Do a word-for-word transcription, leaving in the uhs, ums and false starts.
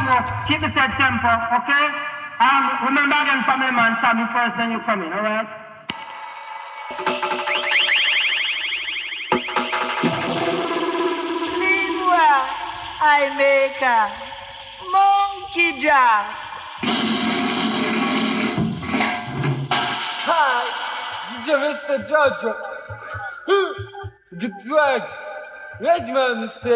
know, keep the set tempo, okay? Um, remember again, family man, tell me first, then you come in, alright? Meanwhile, I make a monkey jack. Hi, this is Mister Jojo. Good drugs. Redman, Mister